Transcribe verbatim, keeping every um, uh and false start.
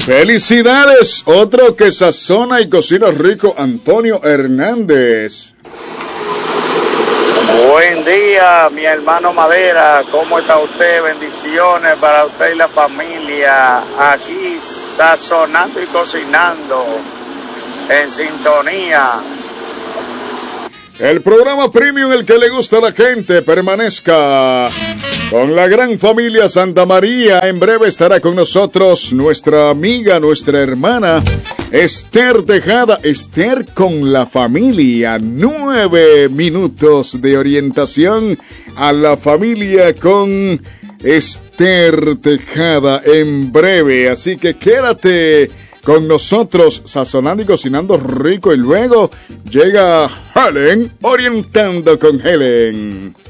Felicidades, otro que sazona y cocina rico, Antonio Hernández. Buen día, mi hermano Madera, ¿cómo está usted? Bendiciones para usted y la familia, aquí sazonando y cocinando, en sintonía. El programa premium, el que le gusta a la gente, permanezca con la gran familia Santa María. En breve estará con nosotros nuestra amiga, nuestra hermana Esther Tejada. Esther con la familia. Nueve minutos de orientación a la familia con Esther Tejada en breve. Así que quédate con nosotros sazonando y cocinando rico. Y luego llega Helen, orientando con Helen.